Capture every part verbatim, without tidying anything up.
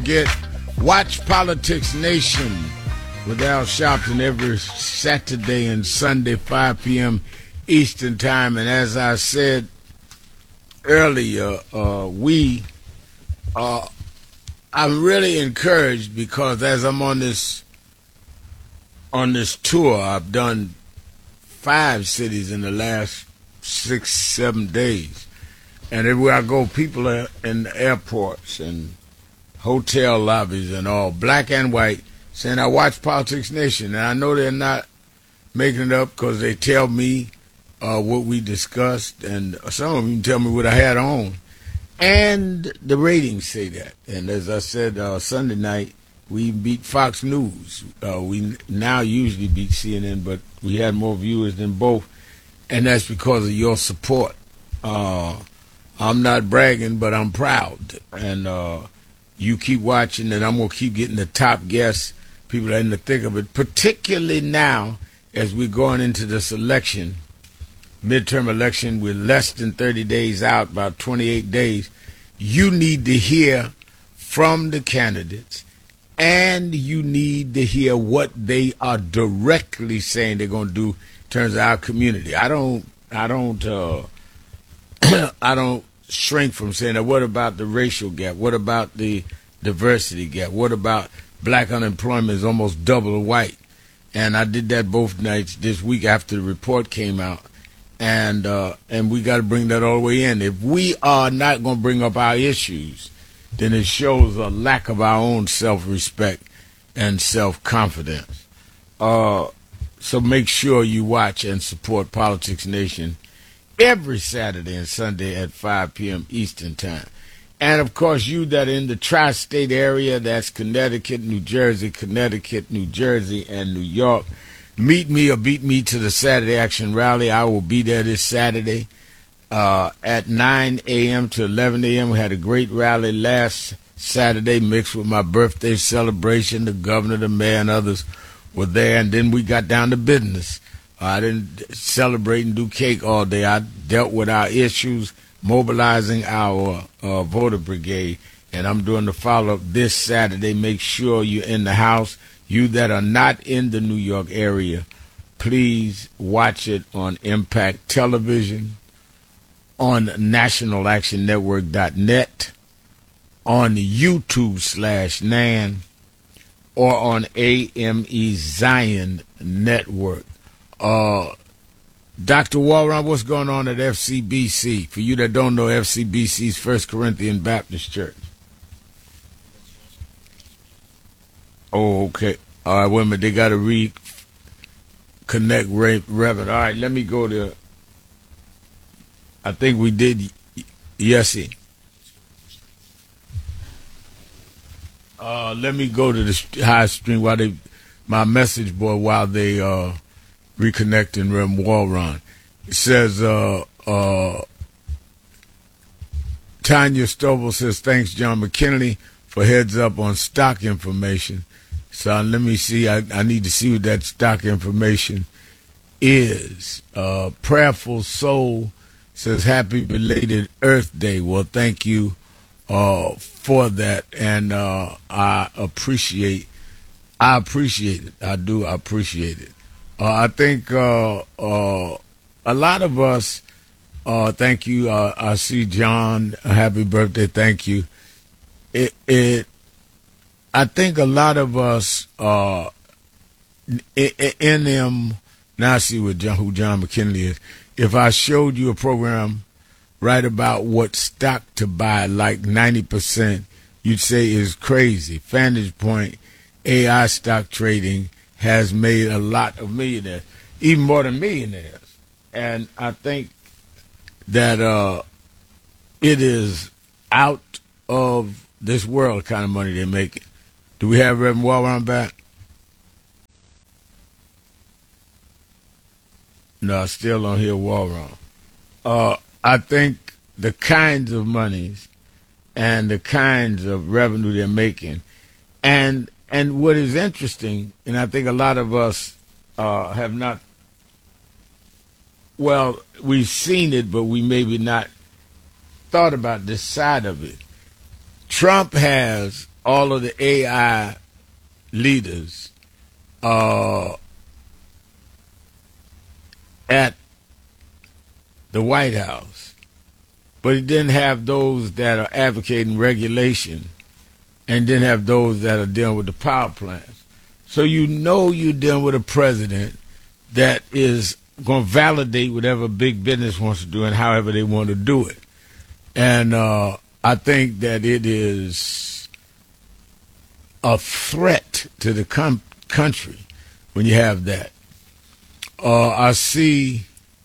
Get Watch Politics Nation with Al Sharpton every Saturday and Sunday, five p.m. Eastern Time. And as I said earlier, uh, we, uh, I'm really encouraged because as I'm on this on this tour, I've done five cities in the last six, seven days. And everywhere I go, people are in the airports and hotel lobbies and all, black and white, saying, I watch Politics Nation. And I know they're not making it up because they tell me uh, what we discussed, and some of them tell me what I had on. And the ratings say that. And as I said uh, Sunday night, we beat Fox News. Uh, we now usually beat C N N, but we had more viewers than both, and that's because of your support. Uh, I'm not bragging, but I'm proud. And uh, you keep watching, and I'm going to keep getting the top guests, people that are in the thick of it, particularly now as we're going into this election, midterm election. We're less than thirty days out, about twenty-eight days. You need to hear from the candidates, and you need to hear what they are directly saying they're going to do in terms of our community. I don't, I don't, uh, I don't shrink from saying that. What about the racial gap? What about the diversity gap? What about black unemployment is almost double white? And I did that both nights this week after the report came out. And uh, and we got to bring that all the way in. If we are not going to bring up our issues, then it shows a lack of our own self-respect and self-confidence. Uh, so make sure you watch and support Politics Nation every Saturday and Sunday at five p.m. Eastern Time. And, of course, you that are in the tri-state area, that's Connecticut, New Jersey, Connecticut, New Jersey, and New York, meet me or beat me to the Saturday Action Rally. I will be there this Saturday uh, at nine a.m. to eleven a.m. We had a great rally last Saturday mixed with my birthday celebration. The governor, the mayor, and others were there. And then we got down to business. I didn't celebrate and do cake all day. I dealt with our issues, mobilizing our uh, voter brigade, and I'm doing the follow-up this Saturday. Make sure you're in the house. You that are not in the New York area, please watch it on Impact Television, on national action network dot net, on YouTube slash Nan, or on A M E Zion Network. Uh, Doctor Walron, what's going on at F C B C? For you that don't know, F C B C is First Corinthian Baptist Church. Oh, okay. All right, wait a minute. They got to reconnect Re- Reverend. All right, let me go to, I think we did, yes, uh, let me go to the high stream while they, my message board, while they, uh, reconnecting Rem Walron. It says, uh, uh, Tanya Stovall says, thanks, John McKinley, for heads up on stock information. So let me see. I, I need to see what that stock information is. Uh, Prayerful Soul says, happy belated Earth Day. Well, thank you uh, for that. And uh, I appreciate I appreciate it. I do appreciate it. Uh, I think uh, uh, a lot of us, uh, thank you. Uh, I see John, happy birthday, thank you. It, it, I think a lot of us, uh, in them, now I see what John, who John McKinley is. If I showed you a program right about what stock to buy, like ninety percent, you'd say is crazy. Vantage Point, A I stock trading, has made a lot of millionaires, even more than millionaires. And I think that uh, it is out of this world kind of money they're making. Do we have Reverend Walron back? No, I still don't hear Walron. Uh, I think the kinds of monies and the kinds of revenue they're making, and And what is interesting, and I think a lot of us uh, have not, well, we've seen it, but we maybe not thought about this side of it. Trump has all of the A I leaders uh, at the White House, but he didn't have those that are advocating regulation and didn't have those that are dealing with the power plants. So you know you're dealing with a president that is going to validate whatever big business wants to do and however they want to do it. And uh, I think that it is a threat to the com- country when you have that. Uh, I see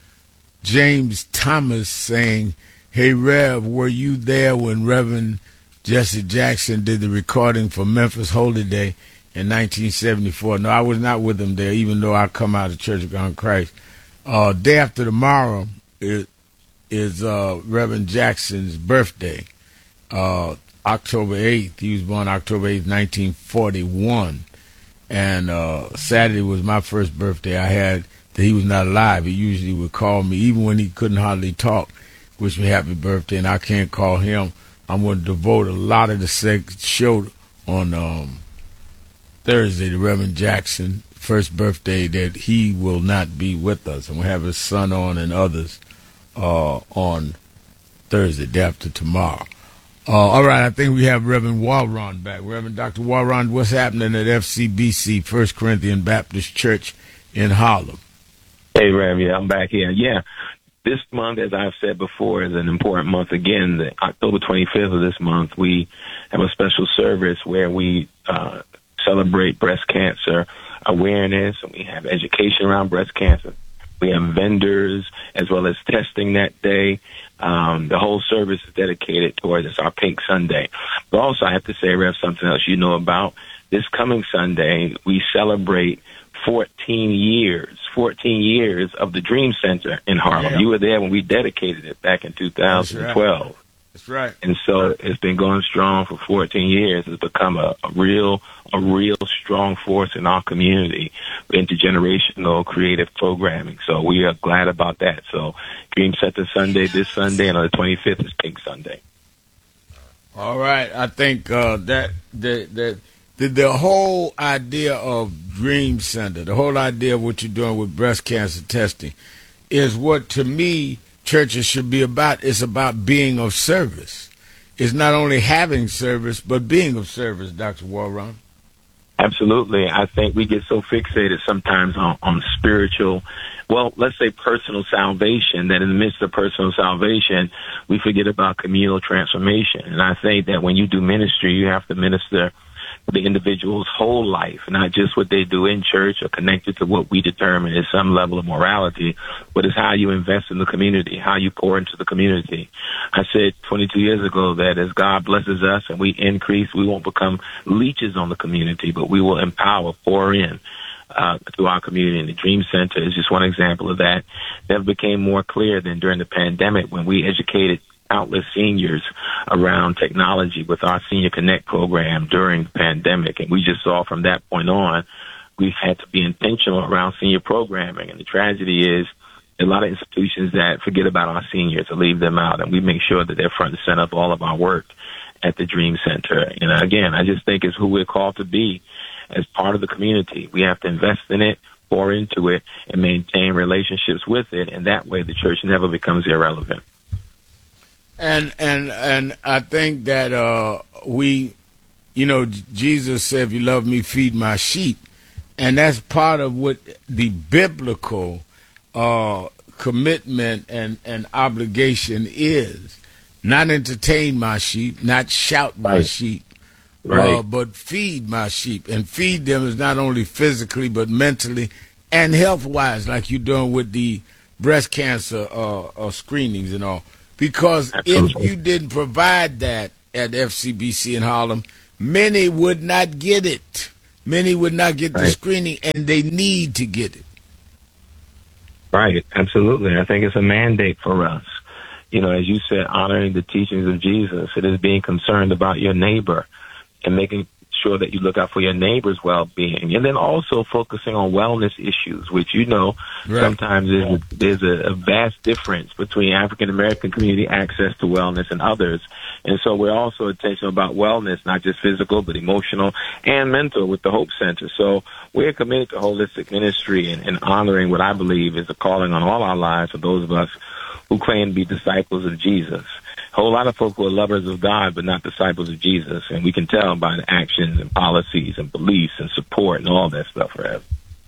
James Thomas saying, "Hey, Rev, were you there when Reverend Jesse Jackson did the recording for Memphis Holy Day in nineteen seventy-four? No, I was not with him there, even though I come out of Church of God in Christ. Uh, day after tomorrow is, is uh, Reverend Jackson's birthday, uh, October eighth. He was born October eighth, nineteen forty-one. And uh, Saturday was my first birthday I had that he was not alive. He usually would call me, even when he couldn't hardly talk, wish me happy birthday, and I can't call him. I'm going to devote a lot of the show on um, Thursday to Reverend Jackson, first birthday that he will not be with us. And we'll have his son on and others uh, on Thursday, day after tomorrow. Uh, all right, I think we have Reverend Walron back. Reverend Doctor Walron, what's happening at F C B C, First Corinthian Baptist Church in Harlem? Hey, Rev, yeah, I'm back here. Yeah, this month, as I've said before, is an important month. Again, the October twenty-fifth of this month, we have a special service where we uh, celebrate breast cancer awareness, and we have education around breast cancer. We have vendors as well as testing that day. Um, the whole service is dedicated towards it's our Pink Sunday. But also, I have to say, Rev, something else you know about. This coming Sunday, we celebrate fourteen years, fourteen years of the Dream Center in Harlem. Yeah. You were there when we dedicated it back in two thousand twelve. That's right. And so it's been going strong for fourteen years. It's become a, a real, a real strong force in our community, intergenerational creative programming. So we are glad about that. So Dream Center Sunday this Sunday, and on the twenty-fifth is Pink Sunday. All right. I think uh, that that that. The, the whole idea of Dream Center, the whole idea of what you're doing with breast cancer testing is what, to me, churches should be about. It's about being of service. It's not only having service, but being of service, Doctor Walron. Absolutely. I think we get so fixated sometimes on, on spiritual, well, let's say personal salvation, that in the midst of personal salvation, we forget about communal transformation. And I think that when you do ministry, you have to minister the individual's whole life, not just what they do in church or connected to what we determine is some level of morality, but it's how you invest in the community, how you pour into the community. I said twenty-two years ago that as God blesses us and we increase, we won't become leeches on the community, but we will empower, pour in uh, to our community. And the Dream Center is just one example of that. That became more clear than during the pandemic when we educated countless seniors around technology with our Senior Connect program during the pandemic. And we just saw from that point on, we've had to be intentional around senior programming. And the tragedy is a lot of institutions that forget about our seniors or leave them out. And we make sure that they're front and center of all of our work at the Dream Center. And again, I just think it's who we're called to be as part of the community. We have to invest in it, pour into it, and maintain relationships with it. And that way the church never becomes irrelevant. And and and I think that uh, we, you know, Jesus said, "If you love me, feed my sheep," and that's part of what the biblical uh, commitment and, and obligation is. Not entertain my sheep, not shout my right. sheep, right. Uh, but feed my sheep. And feed them is not only physically but mentally and health-wise, like you're doing with the breast cancer uh, uh, screenings and all. Because Absolutely. If you didn't provide that at F C B C in Harlem, many would not get it. Many would not get right. the screening, and they need to get it. Right, absolutely. I think it's a mandate for us. You know, as you said, honoring the teachings of Jesus. It is being concerned about your neighbor and making sure that you look out for your neighbor's well-being. And then also focusing on wellness issues, which, you know, right. sometimes there's, there's a, a vast difference between African-American community access to wellness and others. And so we're also intentional about wellness, not just physical, but emotional and mental with the Hope Center. So we're committed to holistic ministry and, and honoring what I believe is a calling on all our lives for those of us who claim to be disciples of Jesus. A whole lot of folk who are lovers of God, but not disciples of Jesus. And we can tell by the actions and policies and beliefs and support and all that stuff, Rev.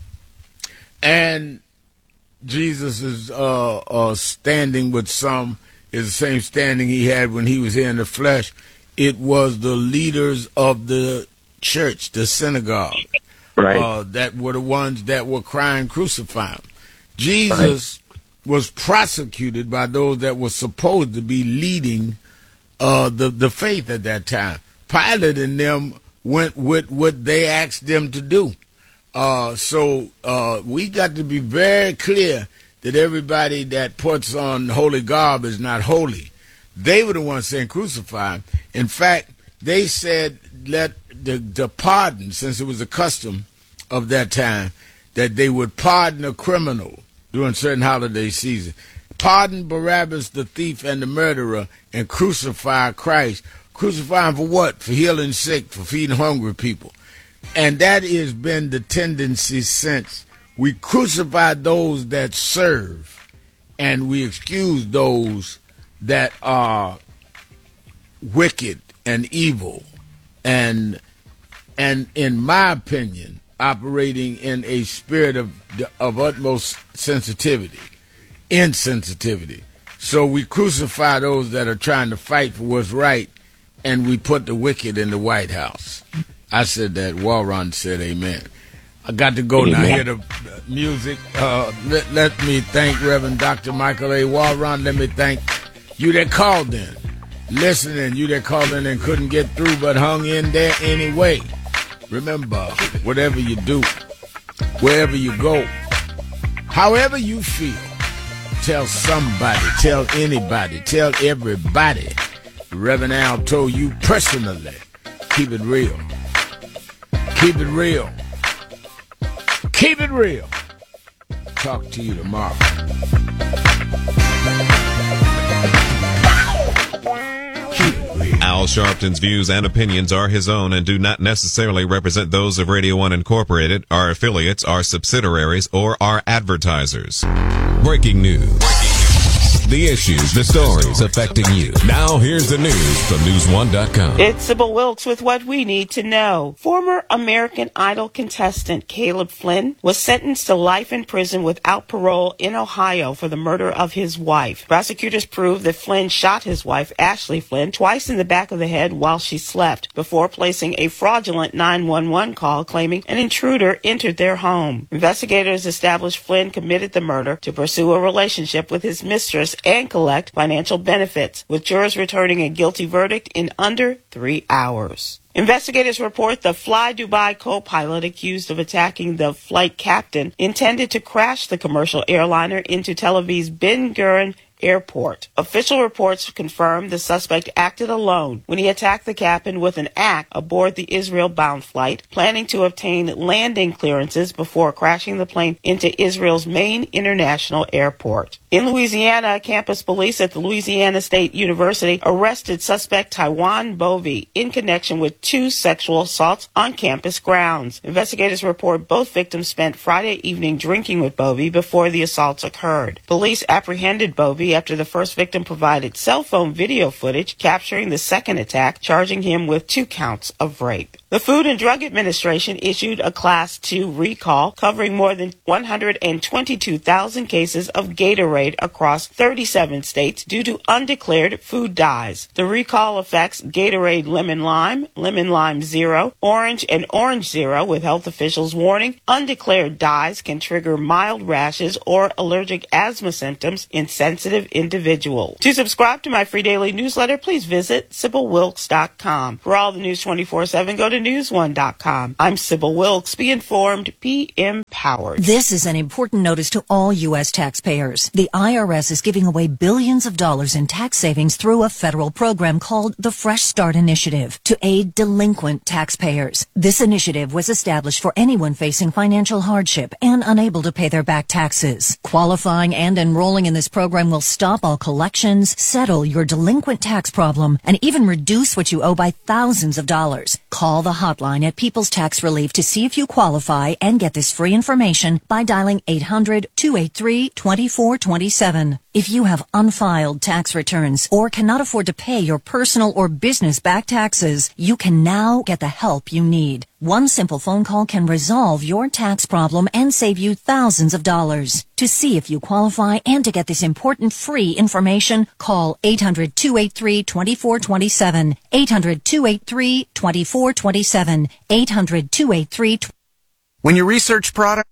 And Jesus is uh, uh, standing with some is the same standing he had when he was here in the flesh. It was the leaders of the church, the synagogue, right. uh, that were the ones that were crying, crucify him. Jesus right. was prosecuted by those that were supposed to be leading uh, the, the faith at that time. Pilate and them went with what they asked them to do. Uh, so uh, we got to be very clear that everybody that puts on holy garb is not holy. They were the ones saying crucify him. In fact, they said let the, the pardon, since it was a custom of that time, that they would pardon a criminal during certain holiday season. Pardon Barabbas, the thief and the murderer, and crucify Christ. Crucify him for what? For healing sick, for feeding hungry people. And that has been the tendency since. We crucify those that serve, and we excuse those that are wicked and evil, and and in my opinion, operating in a spirit of of utmost sensitivity, insensitivity. So we crucify those that are trying to fight for what's right, and we put the wicked in the White House. I said that. Warren said amen. I got to go now. Hear the music. Uh, let, let me thank Reverend Doctor Michael A. Warren. Let me thank you that called in, listening, you that called in and couldn't get through but hung in there anyway. Remember, whatever you do, wherever you go, however you feel, tell somebody, tell anybody, tell everybody. Reverend Al told you personally, keep it real. Keep it real. Keep it real. Talk to you tomorrow. Al Sharpton's views and opinions are his own and do not necessarily represent those of Radio One Incorporated, our affiliates, our subsidiaries, or our advertisers. Breaking news. The issues, the stories affecting you. Now here's the news from news one dot com. It's Sybil Wilkes with what we need to know. Former American Idol contestant Caleb Flynn was sentenced to life in prison without parole in Ohio for the murder of his wife. Prosecutors proved that Flynn shot his wife, Ashley Flynn, twice in the back of the head while she slept, before placing a fraudulent nine one one call claiming an intruder entered their home. Investigators established Flynn committed the murder to pursue a relationship with his mistress and collect financial benefits, with jurors returning a guilty verdict in under three hours. Investigators report the Fly Dubai co-pilot accused of attacking the flight captain intended to crash the commercial airliner into Tel Aviv's Ben Gurion Airport. Official reports confirm the suspect acted alone when he attacked the captain with an axe aboard the Israel-bound flight, planning to obtain landing clearances before crashing the plane into Israel's main international airport. In Louisiana, campus police at the Louisiana State University arrested suspect Taiwan Bovey in connection with two sexual assaults on campus grounds. Investigators report both victims spent Friday evening drinking with Bovey before the assaults occurred. Police apprehended Bovey after the first victim provided cell phone video footage capturing the second attack, charging him with two counts of rape. The Food and Drug Administration issued a Class two recall covering more than one hundred twenty-two thousand cases of Gatorade across thirty-seven states due to undeclared food dyes. The recall affects Gatorade Lemon Lime, Lemon Lime Zero, Orange, and Orange Zero, with health officials warning undeclared dyes can trigger mild rashes or allergic asthma symptoms in sensitive individuals. To subscribe to my free daily newsletter, please visit Sybil Wilkes dot com. For all the news twenty-four seven, go to to news one dot com. I'm Sybil Wilkes. Be informed, be empowered. This is an important notice to all U S taxpayers. The I R S is giving away billions of dollars in tax savings through a federal program called the Fresh Start Initiative to aid delinquent taxpayers. This initiative was established for anyone facing financial hardship and unable to pay their back taxes. Qualifying and enrolling in this program will stop all collections, settle your delinquent tax problem, and even reduce what you owe by thousands of dollars. Call the hotline at People's Tax Relief to see if you qualify and get this free information by dialing eight hundred, two eight three, two four two seven. If you have unfiled tax returns or cannot afford to pay your personal or business back taxes, you can now get the help you need. One simple phone call can resolve your tax problem and save you thousands of dollars. To see if you qualify and to get this important free information, call eight hundred, two eight three, two four two seven, eight hundred, two eight three, two four two seven, eight hundred, two eight three. When you research product,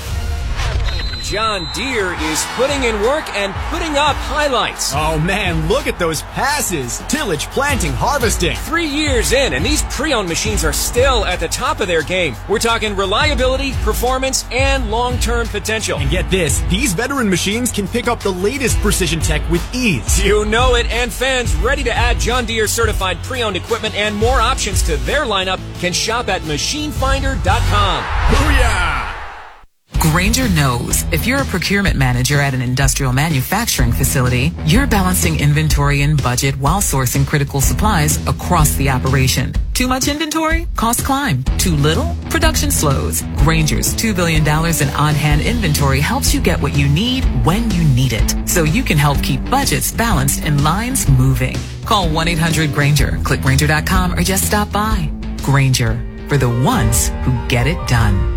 John Deere is putting in work and putting up highlights. Oh man, look at those passes. Tillage, planting, harvesting. Three years in, and these pre-owned machines are still at the top of their game. We're talking reliability, performance, and long-term potential. And get this, these veteran machines can pick up the latest precision tech with ease. You know it, and fans ready to add John Deere certified pre-owned equipment and more options to their lineup can shop at machine finder dot com. Booyah! Grainger knows if you're a procurement manager at an industrial manufacturing facility, you're balancing inventory and budget while sourcing critical supplies across the operation. Too much inventory? Costs climb. Too little? Production slows. Grainger's two billion dollars in on-hand inventory helps you get what you need when you need it, so you can help keep budgets balanced and lines moving. Call one eight hundred Grainger, click Grainger dot com, or just stop by. Grainger, for the ones who get it done.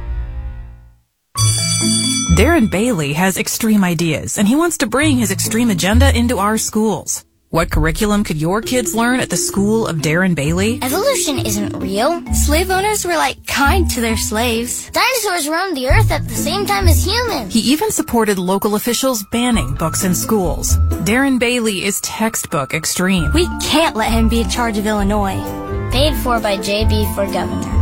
Darren Bailey has extreme ideas, and he wants to bring his extreme agenda into our schools. What curriculum could your kids learn at the school of Darren Bailey? Evolution isn't real. Slave owners were like kind to their slaves. Dinosaurs roamed the earth at the same time as humans. He even supported local officials banning books in schools. Darren Bailey is textbook extreme. We can't let him be in charge of Illinois. Paid for by J B for governor.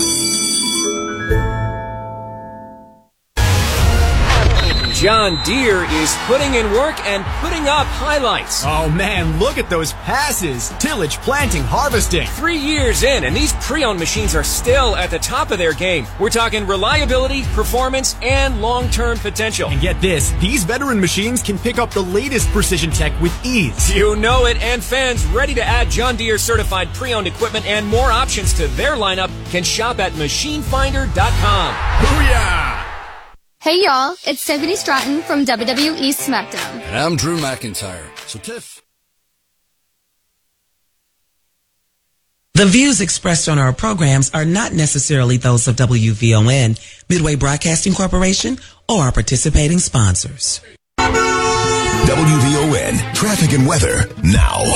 John Deere is putting in work and putting up highlights. Oh man, look at those passes. Tillage, planting, harvesting. Three years in, and these pre-owned machines are still at the top of their game. We're talking reliability, performance, and long-term potential. And get this, these veteran machines can pick up the latest precision tech with ease. You know it, and fans ready to add John Deere certified pre-owned equipment and more options to their lineup can shop at machine finder dot com. Booyah! Hey y'all, it's Tiffany Stratton from W W E SmackDown. And I'm Drew McIntyre. So Tiff. The views expressed on our programs are not necessarily those of W V O N, Midway Broadcasting Corporation, or our participating sponsors. W V O N Traffic and Weather now.